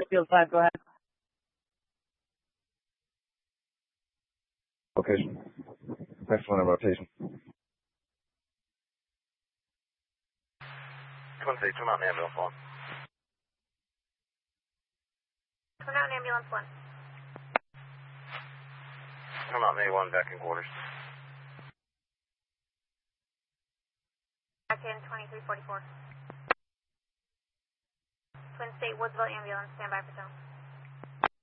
Field 5, go ahead. Location. Next one in rotation. Twin City, turn out an ambulance 1. Turn out an ambulance 1. Turn out an A1 back in quarters. Back in 2344. Twin State, Woodsville ambulance, stand by for tone.